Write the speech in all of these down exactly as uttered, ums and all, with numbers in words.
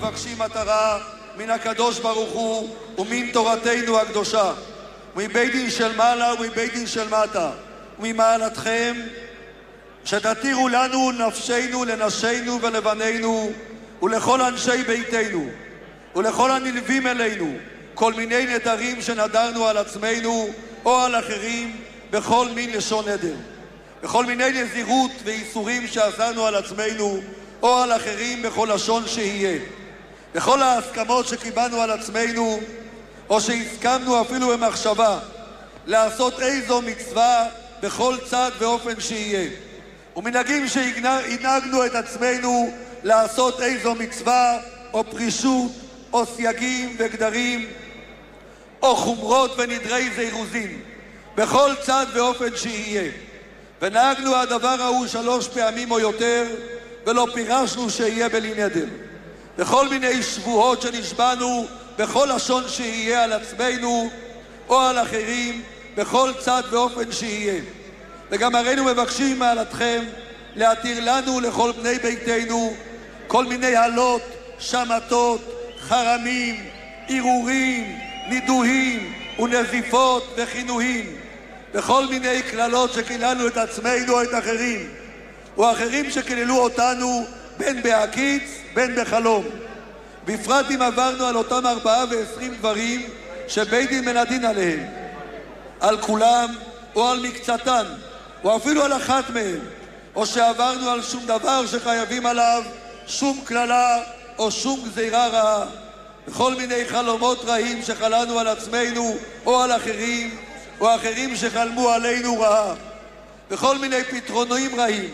מבקשים מטרה מן הקדוש ברוך הוא ומן תורתנו הקדושה, ומבית דין של מעלה ומבית דין של מטה, וממעלתכם שתתירו לנו נפשנו לנשינו ולבנינו ולכל אנשי ביתנו ולכל הנלווים אלינו כל מיני נדרים שנדרנו על עצמנו או על אחרים בכל מין לשון נדר, בכל מיני נזירות ואיסורים שעשינו על עצמנו או על אחרים בכל לשון שיהיה, בכל ההסכמות שקיבלנו על עצמנו או שהסכמנו אפילו במחשבה לעשות איזו מצווה בכל צד ואופן שיהיה, ומנהגים שהנהגנו את עצמנו לעשות איזו מצווה או פרישות או סייגים וגדרים או חומרות ונדרי זירוזים בכל צד ואופן שיהיה, ונהגנו הדבר ההוא שלוש פעמים או יותר ולא פירשנו שיהיה בלי נדר, בכל מיני שבועות שנשבענו בכל לשון שיהיה על עצמנו או על אחרים בכל צד ואופן שיהיה. וגם הרינו מבקשים מעלתכם להתיר לנו לכל בני ביתנו כל מיני הלות, שמתות, חרמים, עירורים, נידויים ונזיפות וכינויים, בכל מיני כללות שקיללנו את עצמנו או את אחרים, או אחרים שקיללו אותנו בין בהקיץ בין בחלום, בפרט אם עברנו על אותם ארבעה ועשרים דברים שבית דין מנדין עליהם, על כולם או על מקצתן או אפילו על אחת מהם, או שעברנו על שום דבר שחייבים עליו שום כללה או שום גזירה רעה, בכל מיני חלומות רעים שחלנו על עצמנו או על אחרים, או אחרים שחלמו עלינו רעה, בכל מיני פתרונים רעים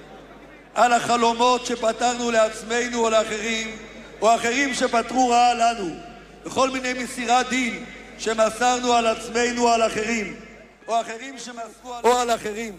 על החלומות שפתרנו לעצמנו או לאחרים, או אחרים שפתרו רעה לנו, בכל מיני מסירת דין שמסרנו על עצמנו או על אחרים, או אחרים שמסרו על... או על אחרים,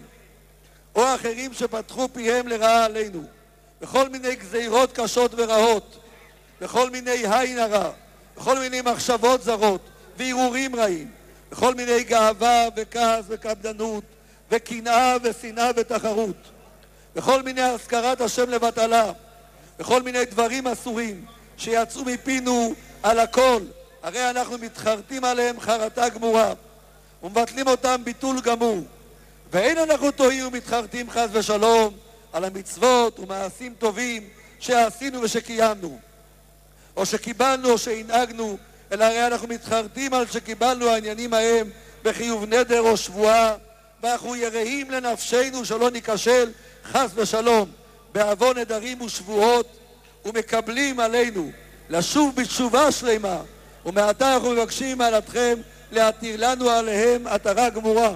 או אחרים שפתחו פיהם לרעה עלינו, בכל מיני גזירות קשות ורעות, בכל מיני עין הרע, בכל מיני מחשבות זרות וערעורים רעים, בכל מיני גאווה וכעס וקפדנות וקנאה ושנאה ותחרות, בכל מיני הזכרת השם לבטלה, בכל מיני דברים אסורים שיצאו מפינו על הכל, הרי אנחנו מתחרטים עליהם חרטה גמורה ומבטלים אותם ביטול גמור, ואין אנחנו טועים ומתחרטים חס ושלום על המצוות ומעשים טובים שעשינו ושקיימנו או שקיבלנו או שהנהגנו, אלא הרי אנחנו מתחרטים על שקיבלנו העניינים ההם בחיוב נדר או שבועה, ואנחנו יראים לנפשנו שלא ניקשל חס ושלום בעוון נדרים ושבועות, ומקבלים עלינו לשוב בתשובה שלמה, ומעתה אנחנו מבקשים מעלתכם להתיר לנו עליהם עטרה גמורה.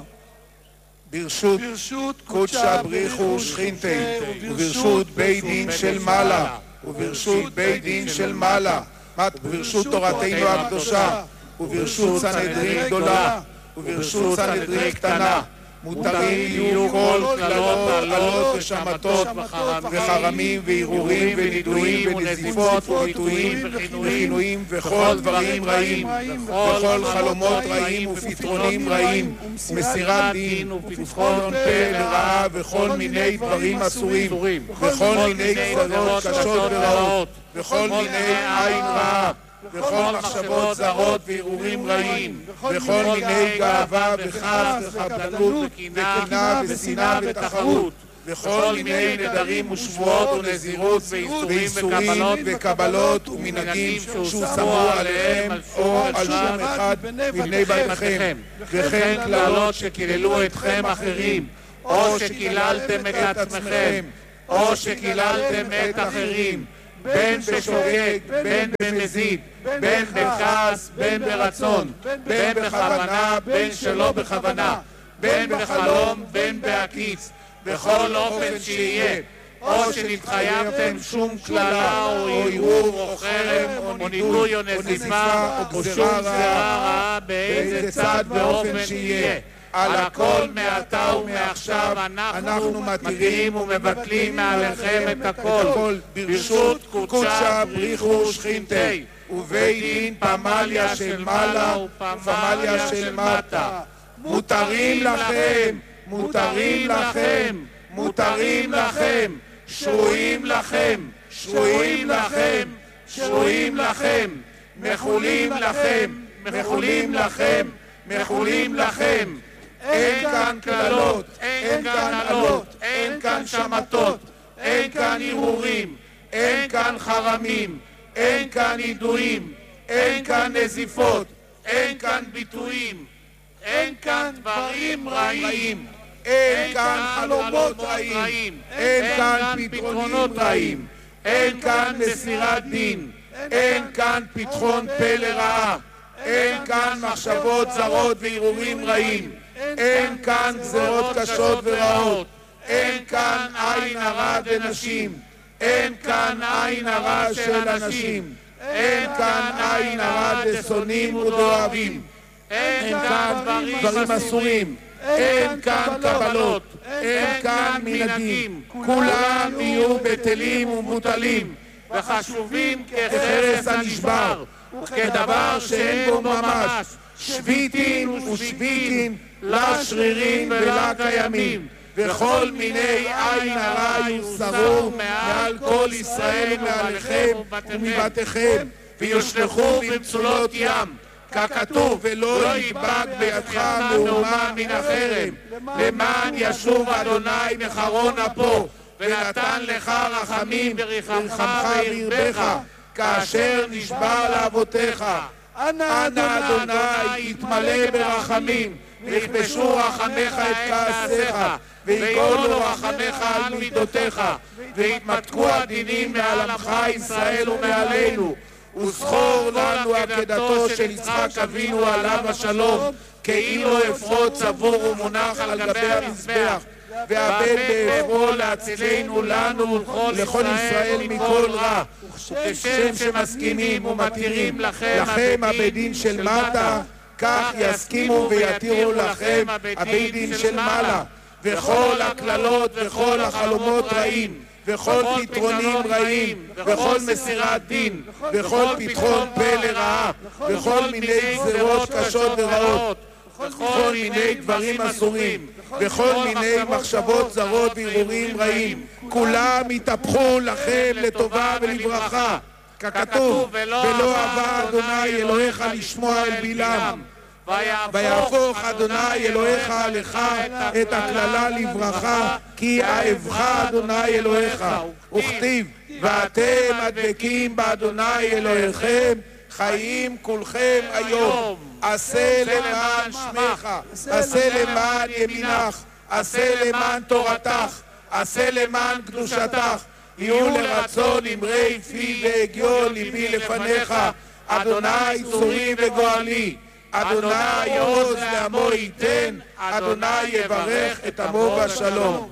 ברשות, ברשות קודשה בריחו שכינתי, וברשות בית דין של מעלה, וברשות בית דין של מעלה, וברשות תורתנו הקדושה, וברשות סנהדרין גדולה, וברשות סנהדרין קטנה, מותרים יהיו כל קללות, עלות ושמתות וחרמים וערעורים ונידויים ונזיפות וביטויים וכינויים וכל דברים רעים, וכל חלומות רעים ופתרונים רעים, מסירת דין ופתחון פה לרעה וכל מיני דברים אסורים, וכל מיני גזרות קשות ורעות, וכל מיני עין רעה, וכל מחשבות זרות וערעורים רעים, וכל מיני גאווה וכעס וחבדנות וקנאה ושנאה ותחרות, וכל מיני נדרים ושבועות ונזירות ואיסורים וקבלות ומנהגים שהושמו עליהם או על שם אחד מבני ביתכם, וכן קללות שקיללו אתכם אחרים, או שקיללתם את עצמכם, או שקיללתם את אחרים, בין בשוגג, בין במזיד, בין בכעס, בין ברצון, בין בכוונה, בין שלא בכוונה, בין בחלום, בין בהקיץ, בכל אופן שיהיה, או שנתחייבתם שום כללה או ערעור או חרם או נידוי או נזיפה או שום גזירה רעה באיזה צד ואופן שיהיה. על הכל מעתה ומעכשיו אנחנו מתירים ומבטלים מעליכם את הכל, ברשות קודשה בריחו שכינתי, ובית דין פמליה של מעלה ופמליה של מטה. מותרים לכם, מותרים לכם, מותרים לכם, שרויים לכם, שרויים לכם, שרויים לכם, מחולים לכם, מחולים לכם, מחולים לכם. אין כאן קללות, אין כאן עלות, אין כאן שמטות, אין כאן ערעורים, אין כאן חרמים, אין כאן ידועים, אין כאן נזיפות, אין כאן ביטויים, אין כאן דברים רעים, אין כאן חלומות רעים, אין כאן פתרונות רעים, אין כאן מסירת דין, אין כאן פתחון פה לרעה, אין כאן מחשבות זרות וערעורים רעים, אין כאן גזרות קשות ורעות, אין כאן עין הרע לנשים, אין כאן עין הרע של אנשים, אין כאן עין הרע לשונאים ודואבים, אין כאן דברים אסורים, אין כאן קבלות, אין כאן מנהגים, כולם יהיו בטלים ומבוטלים וחשובים כחרס הנשבר וכדבר שאין בו ממש, שביטין ושביטין לשרירים ולקיימים, וכל מיני עין הרע יוסרו מעל כל ישראל מעליכם ומבתיכם, ויושלכו במצולות ים, ככתוב, ולא ידבק בידך מאומה מן החרם, למען ישוב אדוני מחרון אפו, ונתן לך רחמים וריחמך וירבך, כאשר נשבע לאבותיך. אנא אדוני יתמלא ברחמים, ויכבשו רחמך את כעסיך, ויגולו רחמך על מידותיך, ויתמתקו הדינים מעל עמך ישראל ומעלינו, וזכור לנו עקדתו של יצחק אבינו עליו השלום, כאילו אפרו צבור ומונח על גבי המזבח, והבן בעברו להצילנו לנו לכל ישראל מכל רע, כשם שמסכימים ומתירים לכם הבית דין של מטה, כך יסכימו ויתירו לכם הבית דין של מעלה, וכל הכללות וכל החלומות רעים, וכל פתרונים רעים, וכל מסירת דין, וכל פתחון פה לרעה, וכל מיני גזרות קשות ורעות, וכל מיני דברים אסורים, וכל מיני מחשבות זרות וערעורים רעים, כולם יתהפכו לכם לטובה ולברכה, ככתוב, ולא אהבה אדוני אלוהיך לשמוע אל בלעם, ויהפוך אדוני אלוהיך לך את הקללה לברכה, כי אהבך אדוני אלוהיך, וכתיב, ואתם הדבקים באדוני אלוהיכם חיים כולכם היום, עשה למען שמך, עשה למען ימינך, עשה למען תורתך, עשה למען קדושתך, יהיו לרצון אמרי פי והגיון ליבי לפניך, אדוני צורי וגואלי, אדוני עוז לעמו ייתן, אדוני יברך את עמו בשלום.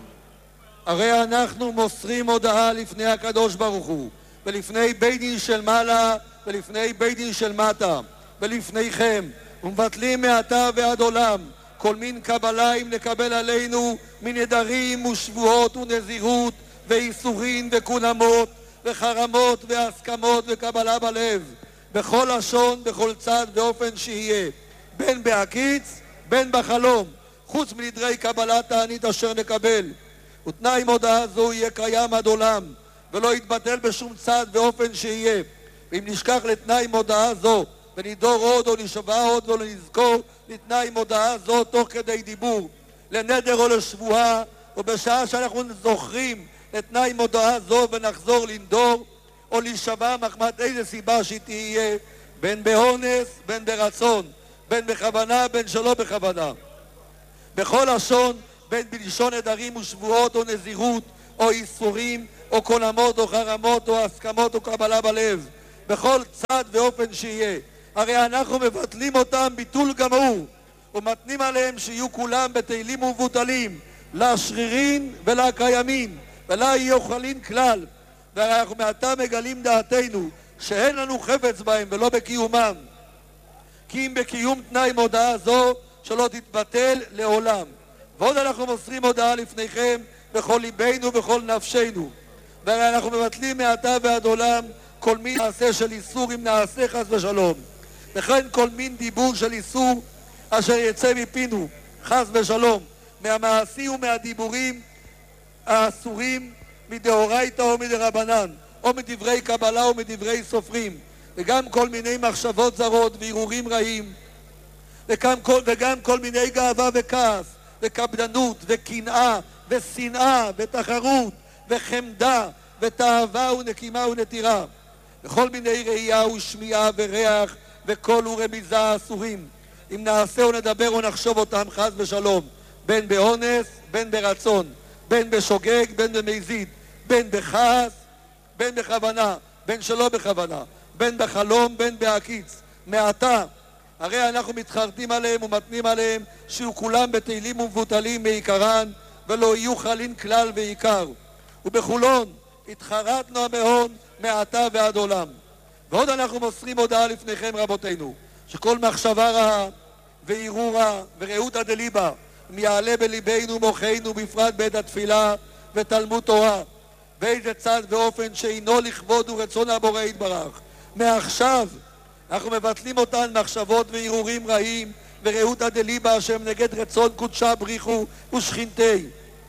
הרי אנחנו מוסרים הודעה לפני הקדוש ברוך הוא, ולפני בית דין של מעלה, ולפני בית דין של מטה, ולפניכם, ומבטלים מעתה ועד עולם כל מין קבלה אם לקבל עלינו מנדרים ושבועות ונזירות ואיסורים וכונמות וחרמות והסכמות וקבלה בלב, בכל לשון, בכל צד ואופן שיהיה, בין בהקיץ, בין בחלום, חוץ מנדרי קבלת תענית אשר נקבל. ותנאי מודעה זו יהיה קיים עד עולם, ולא יתבטל בשום צד ואופן שיהיה. ואם נשכח לתנאי מודעה זו, ונידור עוד או נשבע עוד או נזכור לתנאי מודעה זו תוך כדי דיבור, לנדר או לשבועה, ובשעה שאנחנו זוכרים לתנאי מודעה זו ונחזור לנדור, או להישבע מחמת איזה סיבה שהיא תהיה, בין באונס, בין ברצון, בין בכוונה, בין שלא בכוונה. בכל לשון, בין בלשון נדרים ושבועות או נזירות, או איסורים, או קונמות, או חרמות, או הסכמות, או קבלה בלב. בכל צד ואופן שיהיה. הרי אנחנו מבטלים אותם ביטול גמור, ומתנים עליהם שיהיו כולם בתהילים ומבוטלים, לשרירים ולקיימים, ולא יאכלין כלל. והרי אנחנו מעתה מגלים דעתנו שאין לנו חפץ בהם ולא בקיומם, כי אם בקיום תנאי מודעה זו שלא תתבטל לעולם. ועוד אנחנו מוסרים הודעה לפניכם בכל ליבנו ובכל נפשנו, והרי אנחנו מבטלים מעתה ועד עולם כל מין מעשה של איסור אם נעשה חס ושלום, וכן כל מין דיבור של איסור אשר יצא מפינו חס ושלום, מהמעשים ומהדיבורים האסורים מדאורייתא או מדרבנן, או מדברי קבלה או מדברי סופרים, וגם כל מיני מחשבות זרות והרהורים רעים, וגם כל, וגם כל מיני גאווה וכעס, וקפדנות, וקנאה, ושנאה, ותחרות, וחמדה, ותאווה ונקימה ונטירה, וכל מיני ראייה ושמיעה וריח, וקול ורמיזה אסורים, אם נעשה או נדבר או נחשוב אותם חס ושלום, בין באונס, בין ברצון, בין בשוגג, בין במזיד, בין בכעס, בין בכוונה, בין שלא בכוונה, בין בחלום, בין בהקיץ. מעתה, הרי אנחנו מתחרטים עליהם ומתנים עליהם שיהיו כולם בתהילים ומבוטלים מעיקרן, ולא יהיו חלין כלל ועיקר. ובחולון התחרטנו המהון מעתה ועד עולם. ועוד אנחנו מוסרים הודעה לפניכם רבותינו, שכל מחשבה רעה וערעור רע ורעותא דליבה יעלה בליבנו ומוחנו, בפרט בעת התפילה ותלמוד תורה, באיזה צד ואופן שאינו לכבוד ורצון הבורא יתברך. מעכשיו אנחנו מבטלים אותן מחשבות וערעורים רעים ורעותא דליבה שהם נגד רצון קודשה בריחו ושכינתי.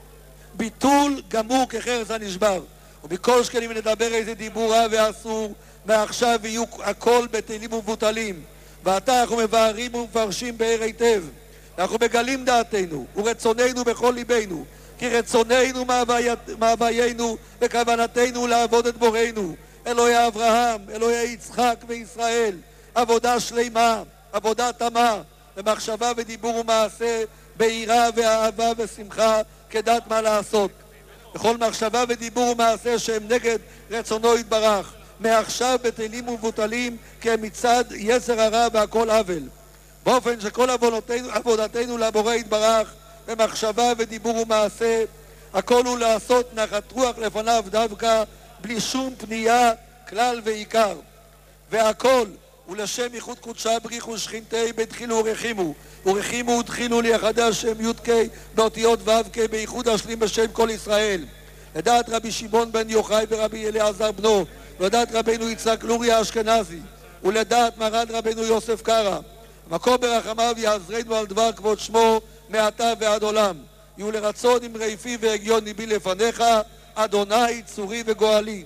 ביטול גמור כחרס הנשבר. ובכל שכן אם נדבר איזה דיבור רע ואסור, מעכשיו יהיו הכל בתהילים ומבוטלים. ועתה אנחנו מבארים ומפרשים בהר היטב, אנחנו מגלים דעתנו ורצוננו בכל ליבנו, כי רצוננו מהוויינו וכוונתנו לעבוד את בוראנו, אלוהי אברהם, אלוהי יצחק וישראל, עבודה שלמה, עבודה תמה, במחשבה ודיבור ומעשה, ביראה ואהבה ושמחה, כדעת מה לעשות. בכל מחשבה ודיבור ומעשה שהם נגד רצונו יתברך, מעכשיו בטלים ומבוטלים, כי הם מצד יצר הרע והכל עוול. באופן שכל עבודתנו, עבודתנו לבורא יתברך, במחשבה ודיבור ומעשה, הכל הוא לעשות נחת רוח לפניו דווקא, בלי שום פנייה כלל ועיקר. והכל הוא לשם ייחוד קודשה בריחו שכינתי בתחילו ורחימו, ורחימו ותחילו ליחדי השם יודקי באותיות ו"ק בייחוד השלים בשם כל ישראל. לדעת רבי שמעון בן יוחאי ורבי אלעזר בנו, ולדעת רבנו יצחק לורי האשכנזי, ולדעת מרן רבנו יוסף קרא, מקום ברחמיו יעזרנו על דבר כבוד שמו מעתה ועד עולם. יהיו לרצון עם רעפי והגיון ליבי לפניך, אדוני צורי וגואלי.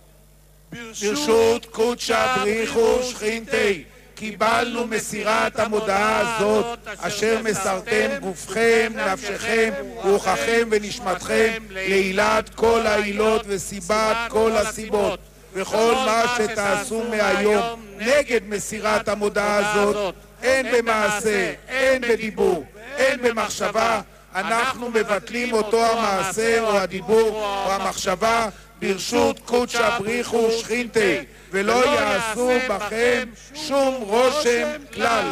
ברשות קודשא בריחו שכינתי, קיבלנו מסירת המודעה הזאת, אשר מסרתם גופכם, נפשכם, רוחכם ונשמתכם, לעילת כל העילות וסיבת כל הסיבות. וכל מה שתעשו מהיום נגד מסירת המודעה הזאת, אין במעשה, אין בדיבור, אין במחשבה, אנחנו מבטלים אותו המעשה או הדיבור או המחשבה ברשות קודשא בריחו שכינתי, ולא יעשו בכם שום רושם כלל.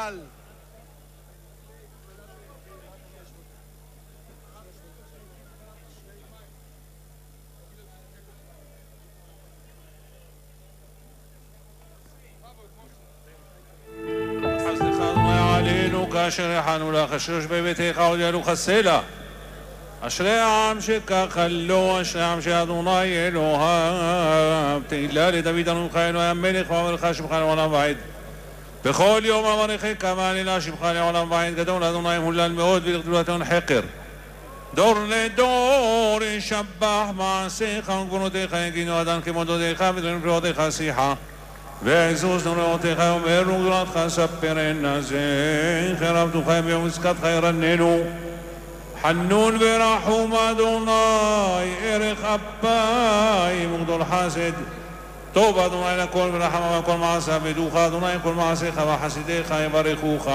כאשר יחנו לך, אשרי יושבי ביתך עוד ילוך הסלע. אשרי העם שככה לו, אשרי העם שאדוני אלוהיו. תהילה לדוד אדונך אלוהי המלך ואמרך שמך לעולם ועד. בכל יום אמריך כמה עלילה שמך לעולם ועד. גדול אדוני מהולל מאוד ולגדולתו חקר. דור לדור ישבח מעשיך וגבורותיך יגידו אדם כמו דודיך ודברים פלאותיך שיחה. ועזוז נוראותיך אומר וגדולתך ספרנה זכר עבדך ועסקתך ירננו. חנון ורחום אדוני ערך אפיים וגדול חסד. טוב אדוני לכל ורחמה וכל מעשה ודוך אדוני כל מעשיך וחסידיך יברכוך.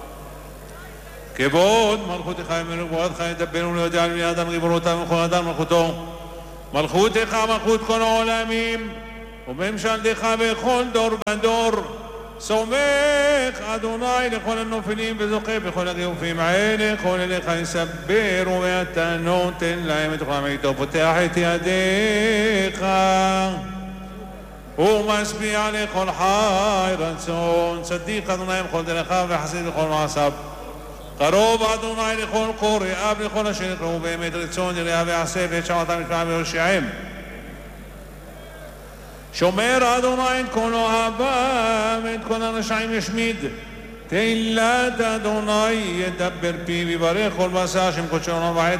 כבוד מלכותך ימלך ועדך ידברו ליודע על בני אדם גיבורותיו וכל אדם מלכותו. מלכותך מלכות כל העולמים וממשלתך בכל דור ודור. סומך אדוני לכל הנופלים וזוכה בכל הגיופים האלה. כל אליך יסברו ואתה נותן להם את רחמך איתו. פותח את ידיך ומשביע לכל חי רצון. צדיק אדוני בכל דרכיו וחסיד בכל מעשיו. קרוב אדוני לכל קוראיו לכל אשר יקראו באמת רצון יראה ועשה ואת שמעתם ישמע ויושיעם. שומר אדוני את כל אוהביו ואת כל הרשעים ישמיד. תהילת אדוני ידבר פיו ויברך כל בשר שם קודשו עולם ועד.